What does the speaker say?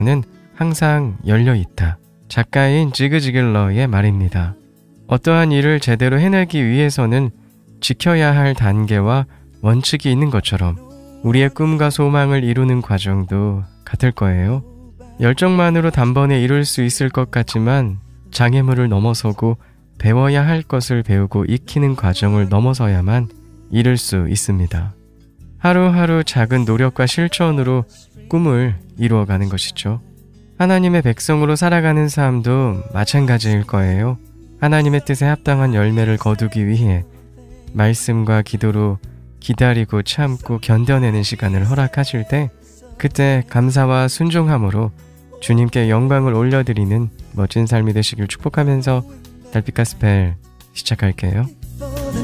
는 항상 열려있다. 작가인 지그지글러의 말입니다. 어떠한 일을 제대로 해내기 위해서는 지켜야 할 단계와 원칙이 있는 것처럼 우리의 꿈과 소망을 이루는 과정도 같을 거예요. 열정만으로 단번에 이룰 수 있을 것 같지만 장애물을 넘어서고 배워야 할 것을 배우고 익히는 과정을 넘어서야만 이룰 수 있습니다. 하루하루 작은 노력과 실천으로 꿈을 이루어가는 것이죠. 하나님의 백성으로 살아가는 삶도 마찬가지일 거예요. 하나님의 뜻에 합당한 열매를 거두기 위해 말씀과 기도로 기다리고 참고 견뎌내는 시간을 허락하실 때 그때 감사와 순종함으로 주님께 영광을 올려드리는 멋진 삶이 되시길 축복하면서 달빛 가스펠 시작할게요.